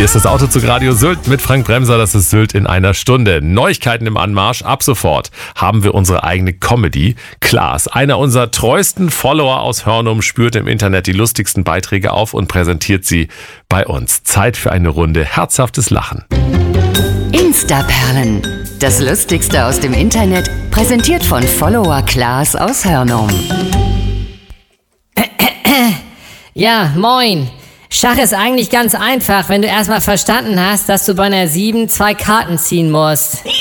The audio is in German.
Hier ist das Autozug Radio Sylt mit Frank Bremser. Das ist Sylt in einer Stunde. Neuigkeiten im Anmarsch. Ab sofort haben wir unsere eigene Comedy. Klaas, einer unserer treuesten Follower aus Hörnum, spürt im Internet die lustigsten Beiträge auf und präsentiert sie bei uns. Zeit für eine Runde herzhaftes Lachen. Instaperlen. Das Lustigste aus dem Internet, präsentiert von Follower Klaas aus Hörnum. Ja, moin. Schach ist eigentlich ganz einfach, wenn du erstmal verstanden hast, dass du bei einer 7 2 Karten ziehen musst.